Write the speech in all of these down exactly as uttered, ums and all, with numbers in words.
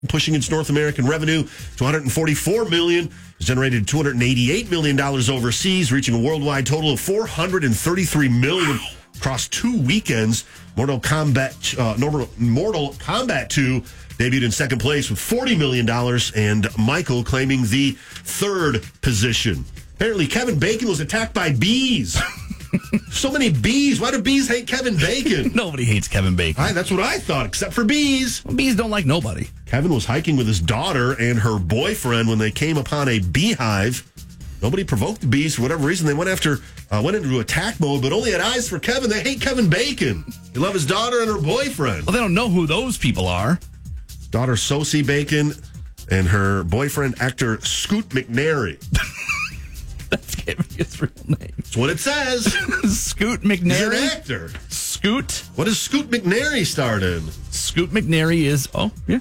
pushing its North American revenue to one hundred forty-four million dollars. It's generated two hundred eighty-eight million dollars overseas, reaching a worldwide total of four hundred thirty-three million dollars wow. across two weekends. Mortal Kombat, uh, Mortal Kombat two debuted in second place with forty million dollars, and Michael claiming the third position. Apparently, Kevin Bacon was attacked by bees. So many bees. Why do bees hate Kevin Bacon? Nobody hates Kevin Bacon. I, that's what I thought, except for bees. Well, bees don't like nobody. Kevin was hiking with his daughter and her boyfriend when they came upon a beehive. Nobody provoked the bees for whatever reason. They went after, uh, went into attack mode, but only had eyes for Kevin. They hate Kevin Bacon. They love his daughter and her boyfriend. Well, they don't know who those people are. Daughter Sosie Bacon and her boyfriend, actor Scoot McNairy. That's his real name. That's what it says. Scoot McNairy. He's an actor. Scoot. What does Scoot McNairy starred in? Scoot McNairy is, oh, yeah.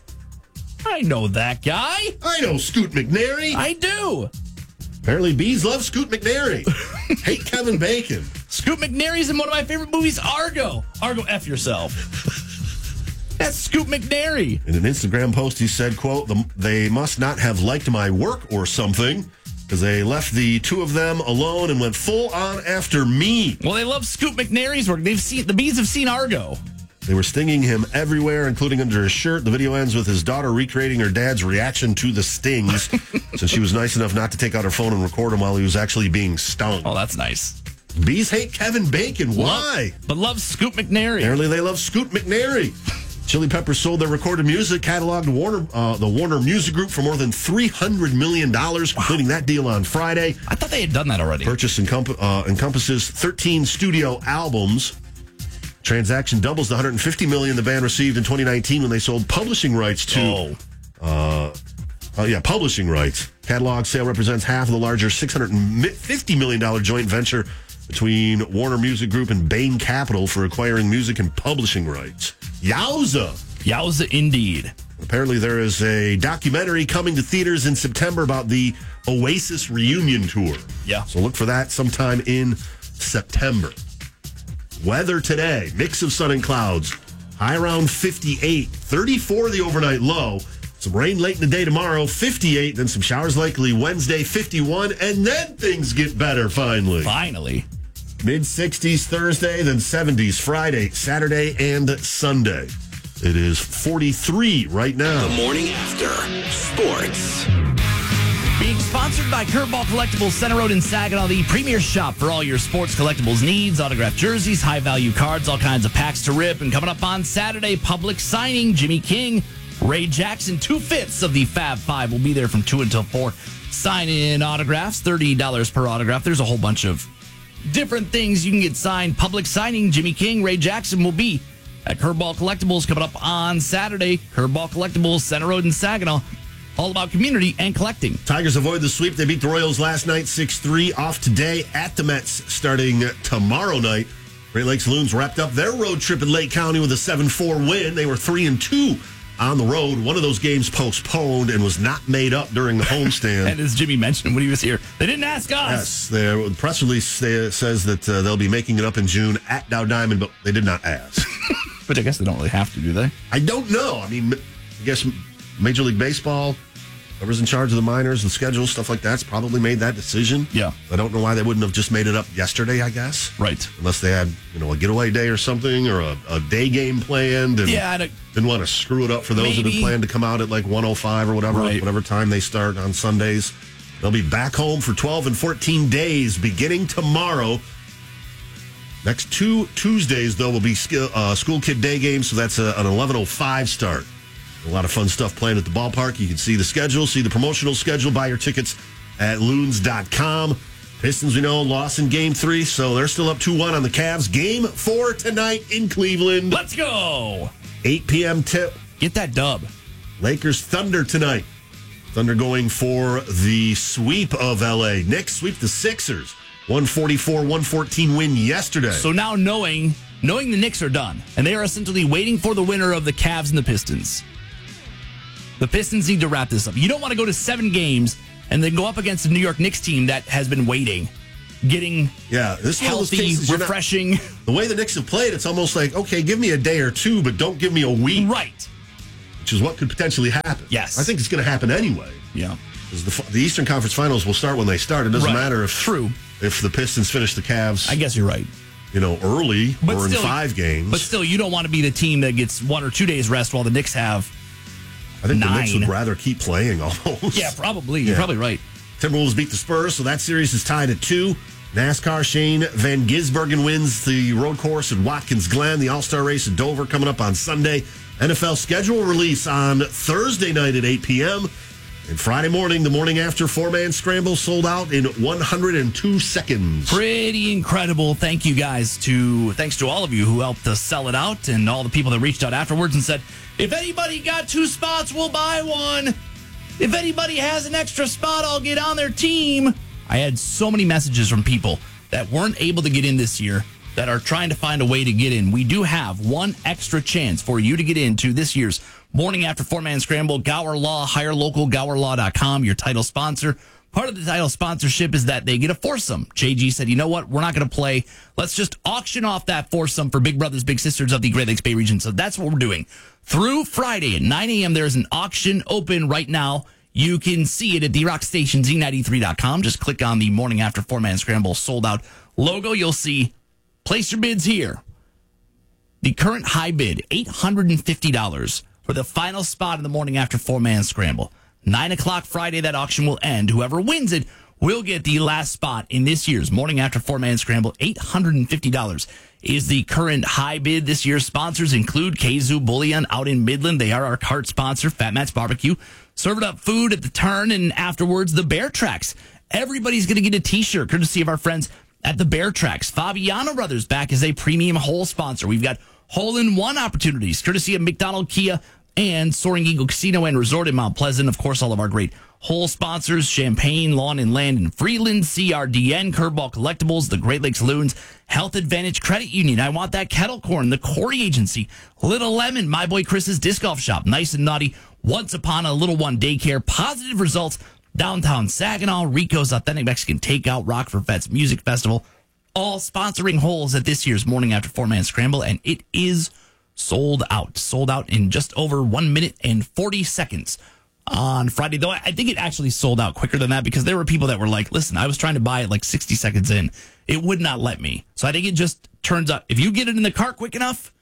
I know that guy. I know Scoot McNairy. I do. Apparently, bees love Scoot McNairy. Hate Kevin Bacon. Scoot McNairy's in one of my favorite movies, Argo. Argo, F yourself. That's Scoot McNairy. In an Instagram post, he said, quote, they must not have liked my work or something, because they left the two of them alone and went full on after me. Well, they love Scoot McNairy's work. They've seen the bees have seen Argo. They were stinging him everywhere, including under his shirt. The video ends with his daughter recreating her dad's reaction to the stings, since she was nice enough not to take out her phone and record him while he was actually being stung. Oh, that's nice. Bees hate Kevin Bacon. Why? Love, but love Scoot McNairy. Apparently, they love Scoot McNairy. Chili Peppers sold their recorded music catalog to Warner, uh, the Warner Music Group for more than three hundred million dollars, completing wow. that deal on Friday. I thought they had done that already. Purchase encomp- uh, encompasses thirteen studio albums. Transaction doubles the one hundred fifty million dollars the band received in twenty nineteen when they sold publishing rights to... Oh. Uh, uh, yeah, publishing rights. Catalog sale represents half of the larger six hundred fifty million dollars joint venture between Warner Music Group and Bain Capital for acquiring music and publishing rights. Yowza! Yowza indeed. Apparently there is a documentary coming to theaters in September about the Oasis reunion tour. Yeah. So look for that sometime in September. Weather today, mix of sun and clouds. High around fifty-eight. thirty-four the overnight low. Some rain late in the day tomorrow, fifty-eight. Then some showers likely Wednesday, fifty-one. And then things get better finally. Finally. mid-sixties Thursday, then seventies Friday, Saturday, and Sunday. It is forty-three right now. The Morning After Sports. Being sponsored by Curveball Collectibles, Center Road in Saginaw, the premier shop for all your sports collectibles needs, autographed jerseys, high-value cards, all kinds of packs to rip. And coming up on Saturday, public signing, Jimmy King, Ray Jackson, two-fifths of the Fab Five will be there from two until four. Sign-in autographs, thirty dollars per autograph. There's a whole bunch of different things you can get signed. Public signing, Jimmy King, Ray Jackson will be at Curveball Collectibles coming up on Saturday. Curveball Collectibles, Center Road in Saginaw. All about community and collecting. Tigers avoid the sweep. They beat the Royals last night six three. Off today at the Mets starting tomorrow night. Great Lakes Loons wrapped up their road trip in Lake County with a seven four win. They were three and two on the road. One of those games postponed and was not made up during the homestand. And as Jimmy mentioned when he was here, they didn't ask us. Yes, the press release says that uh, they'll be making it up in June at Dow Diamond, but they did not ask. But I guess they don't really have to, do they? I don't know. I mean, I guess Major League Baseball, whoever's in charge of the minors, the schedule, stuff like that's probably made that decision. Yeah. I don't know why they wouldn't have just made it up yesterday, I guess. Right. Unless they had, you know, a getaway day or something, or a, a day game planned, and yeah, didn't want to screw it up for those maybe. that had planned to come out at like one oh five or whatever, right. whatever time they start on Sundays. They'll be back home for twelve and fourteen days beginning tomorrow. Next two Tuesdays, though, will be skill, uh, school kid day games, so that's a, an eleven oh five start. A lot of fun stuff playing at the ballpark. You can see the schedule, see the promotional schedule, buy your tickets at loons dot com. Pistons, we know, lost in game three, so they're still up two one on the Cavs. Game four tonight in Cleveland. Let's go! eight p.m. tip. Get that dub. Lakers Thunder tonight. Thunder going for the sweep of L A. Knicks sweep the Sixers. one forty-four one fourteen win yesterday. So now knowing knowing the Knicks are done, and they are essentially waiting for the winner of the Cavs and the Pistons. The Pistons need to wrap this up. You don't want to go to seven games and then go up against a New York Knicks team that has been waiting, getting yeah, this healthy, refreshing. Not, the way the Knicks have played, it's almost like, okay, give me a day or two, but don't give me a week. Right. which is what could potentially happen. Yes. I think it's going to happen anyway. Yeah. The, the Eastern Conference Finals will start when they start. It doesn't Right. matter if True. if the Pistons finish the Cavs, I guess you're right. you know, early But or still- in five games. But still, you don't want to be the team that gets one or two days rest while the Knicks have. I think the Knicks nine. would rather keep playing almost. Yeah, probably. You're Yeah. probably right. Timberwolves beat the Spurs, so that series is tied at two. NASCAR, Shane Van Gisbergen wins the road course at Watkins Glen. The All-Star race at Dover coming up on Sunday. N F L schedule release on Thursday night at eight p.m. And Friday morning, the morning after, four-man scramble sold out in one hundred two seconds. Pretty incredible. Thank you guys to thanks to all of you who helped us sell it out, and all the people that reached out afterwards and said, if anybody got two spots, we'll buy one. If anybody has an extra spot, I'll get on their team. I had so many messages from people that weren't able to get in this year that are trying to find a way to get in. We do have one extra chance for you to get into this year's Morning After Four-Man Scramble. Gower Law, hire local, gower law dot com, your title sponsor. Part of the title sponsorship is that they get a foursome. J G said, you know what? We're not going to play. Let's just auction off that foursome for Big Brothers, Big Sisters of the Great Lakes Bay region. So that's what we're doing. Through Friday at nine a.m., there's an auction open right now. You can see it at the rock station Z ninety-three dot com. Just click on the Morning After Four-Man Scramble sold out logo. You'll see, place your bids here. The current high bid, eight hundred fifty dollars for the final spot in the Morning After Four-Man Scramble. nine o'clock Friday, that auction will end. Whoever wins it will get the last spot in this year's Morning After Four-Man Scramble. eight hundred fifty dollars is the current high bid. This year's sponsors include Kazoo Bullion out in Midland. They are our cart sponsor, Fat Matt's Barbecue. Serving up food at the turn, and afterwards, the Bear Tracks. Everybody's going to get a T-shirt, courtesy of our friends at the Bear Tracks. Fabiano Brothers back as a premium hole sponsor. We've got hole-in-one opportunities, courtesy of McDonald Kia and Soaring Eagle Casino and Resort in Mount Pleasant. Of course, all of our great hole sponsors, Champagne, Lawn and Land in Freeland, C R D N, Curveball Collectibles, the Great Lakes Loons, Health Advantage Credit Union, I Want That Kettle Corn, the Corey Agency, Little Lemon, My Boy Chris's Disc Golf Shop, Nice and Naughty, Once Upon a Little One Daycare, Positive Results, Downtown Saginaw, Rico's Authentic Mexican Takeout, Rock for Vets Music Festival, all sponsoring holes at this year's Morning After Four-Man Scramble, and it is sold out. Sold out in just over one minute and forty seconds on Friday. Though I think it actually sold out quicker than that because there were people that were like, listen, I was trying to buy it like sixty seconds in. It would not let me. So I think it just turns out, if you get it in the cart quick enough,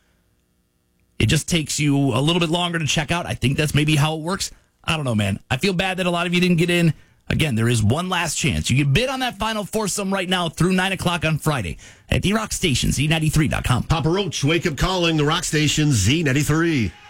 it just takes you a little bit longer to check out. I think that's maybe how it works. I don't know, man. I feel bad that a lot of you didn't get in. Again, there is one last chance. You can bid on that final foursome right now through nine o'clock on Friday at the Rock Station, Z ninety-three dot com. Papa Roach, Wake Up Calling, the Rock Station, Z ninety-three.